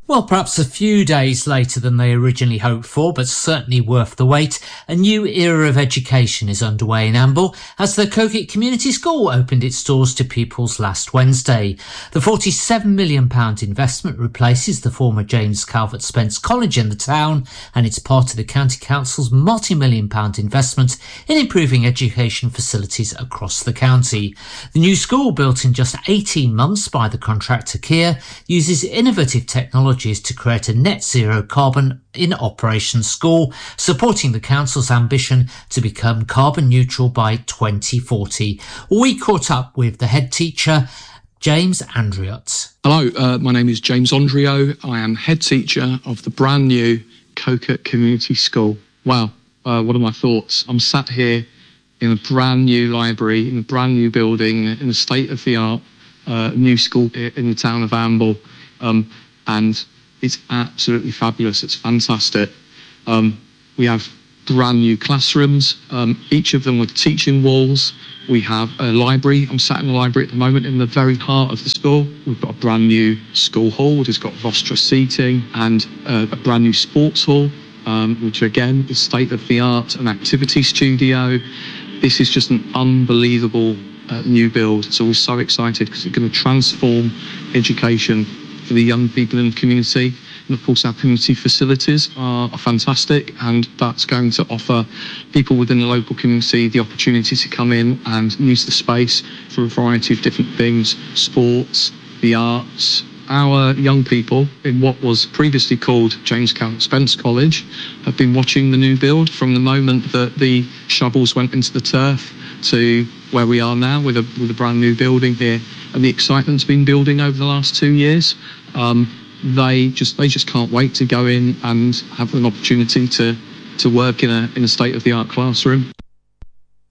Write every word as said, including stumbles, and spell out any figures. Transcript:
Well, perhaps a few days later than they originally hoped for, but certainly worth the wait, a new era of education is underway in Amble as the Coquet Community School opened its doors to pupils last Wednesday. The forty-seven million pounds investment replaces the former James Calvert Spence College in the town, and it's part of the County Council's multi-million pound investment in improving education facilities across the county. The new school, built in just eighteen months by the contractor Kier, uses innovative technology to create a net zero carbon in operation school, supporting the council's ambition to become carbon neutral by twenty forty. We caught up with the head teacher, James Andriott. Hello, uh, my name is James Andriott. I am head teacher of the brand new Coquet Community School. Wow, uh, what are my thoughts? I'm sat here in a brand new library, in a brand new building, in a state-of-the-art uh, new school in the town of Amble. Um, and it's absolutely fabulous. It's fantastic. Um, we have brand new classrooms, um, each of them with teaching walls. We have a library. I'm sat in the library at the moment in the very heart of the school. We've got a brand new school hall, which has got Vostra seating, and uh, a brand new sports hall, um, which again is state-of-the-art, an activity studio. This is just an unbelievable uh, new build. So we're so excited because it's going to transform education for the young people in the community. And of course our community facilities are, are fantastic, and that's going to offer people within the local community the opportunity to come in and use the space for a variety of different things: sports, the arts. Our young people in what was previously called James Calvert Spence College have been watching the new build from the moment that the shovels went into the turf to where we are now with a, with a brand new building here. And the excitement's been building over the last two years. Um, they just they just can't wait to go in and have an opportunity to to work in a in a state-of-the-art classroom.